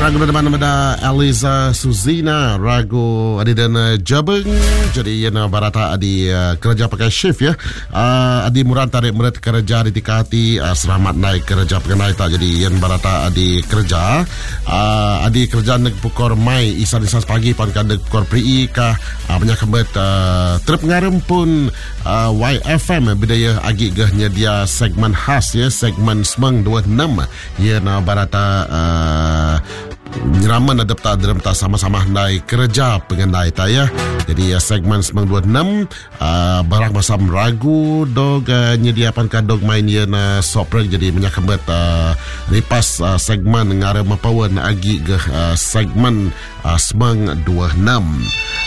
ragu nama Eliza Suzina ragu adi dan Jabeng jadi yana barata adi kerja pakai shift ya. Adi muran tarik murid kerja di tikati selamat naik kerja pengenai tak jadi yan barata adi kerja adi kerja nek pukor mai isan pagi pan kan nek pukor pri ka banyak kembet trip ngarem pun YFM bidaya agi gah nyedia segmen khas ya segmen Semang 26 yana barata nyeraman adapta dalam tak sama-sama naik kerja pengendai tak ya. Jadi segmen Semang 26 barang masam ragu dog nyediapan kadog main yana soprek jadi menyakembet lipas segmen ngarem pawan agi ke segmen Semang 26.